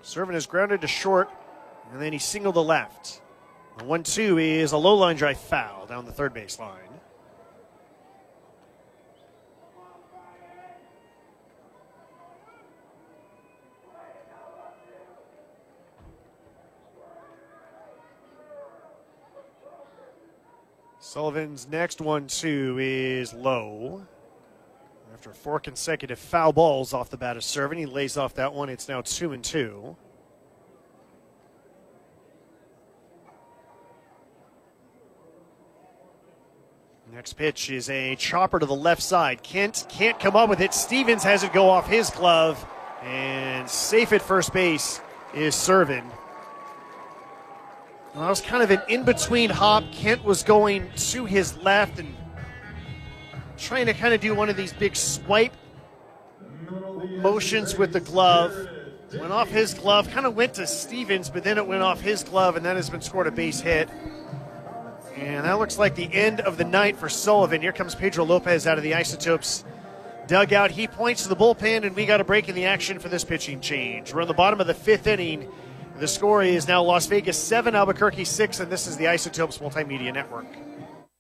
Serving is grounded to short, and then he singled to left. The 1-2 is a low line drive foul down the third base line. Sullivan's next 1-2 is low. After 4 consecutive foul balls off the bat of Servin, he lays off that one. It's now 2-2. Next pitch is a chopper to the left side. Kent can't come up with it. Stevens has it go off his glove. And safe at first base is Servin. Well, that was kind of an in-between hop. Kent was going to his left and trying to kind of do one of these big swipe motions with the glove. Went off his glove, kind of went to Stevens, but then it went off his glove, and that has been scored a base hit. And that looks like the end of the night for Sullivan. Here comes Pedro Lopez out of the Isotopes dugout. He points to the bullpen, and we got a break in the action for this pitching change. We're on the bottom of the 5th inning. The score is now Las Vegas 7, Albuquerque 6, and this is the Isotopes Multimedia Network.